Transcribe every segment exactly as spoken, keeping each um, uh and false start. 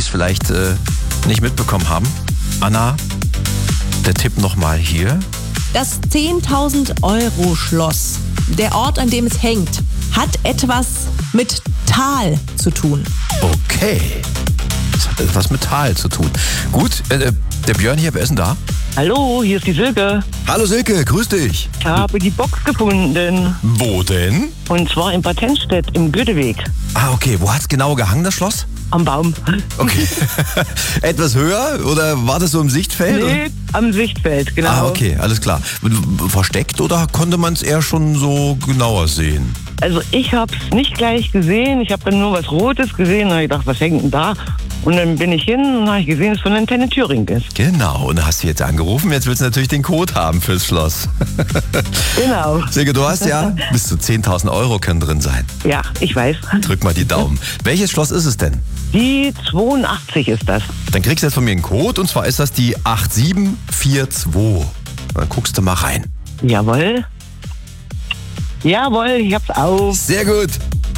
vielleicht äh, nicht mitbekommen haben. Anna, der Tipp nochmal hier. Das zehntausend Euro Schloss, der Ort, an dem es hängt, hat etwas mit Tal zu tun. Okay. Das hat etwas mit Tal zu tun. Gut, äh, der Björn hier, wer ist denn da? Hallo, hier ist die Silke. Hallo Silke, grüß dich. Ich habe die Box gefunden. Wo denn? Und zwar in Bad Tennstedt im Goetheweg. Ah, okay. Wo hat's genau gehangen, das Schloss? Am Baum. Okay. Etwas höher oder war das so im Sichtfeld? Nee, am Sichtfeld, genau. Ah, okay, alles klar. Versteckt oder konnte man es eher schon so genauer sehen? Also ich habe es nicht gleich gesehen. Ich habe dann nur was Rotes gesehen und habe gedacht, was hängt denn da? Und dann bin ich hin und habe gesehen, dass es von Antenne Thüringen ist. Genau, und da hast du jetzt angerufen. Jetzt willst du natürlich den Code haben fürs Schloss. Genau. Silke, du hast ja bis zu zehntausend Euro können drin sein. Ja, ich weiß. Drück mal die Daumen. Welches Schloss ist es denn? Die zweiundachtzig ist das. Dann kriegst du jetzt von mir einen Code und zwar ist das die acht sieben vier zwei. Dann guckst du mal rein. Jawohl. Jawohl, ich hab's auf. Sehr gut.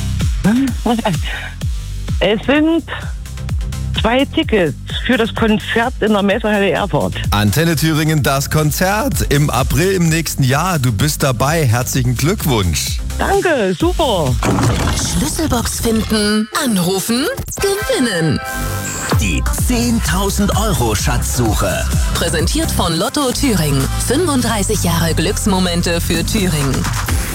Es sind zwei Tickets für das Konzert in der Messehalle Erfurt. Antenne Thüringen, das Konzert im April im nächsten Jahr. Du bist dabei. Herzlichen Glückwunsch. Danke, super. Schlüsselbox finden, anrufen, gewinnen. Die zehntausend Euro Schatzsuche. Präsentiert von Lotto Thüringen. fünfunddreißig Jahre Glücksmomente für Thüringen.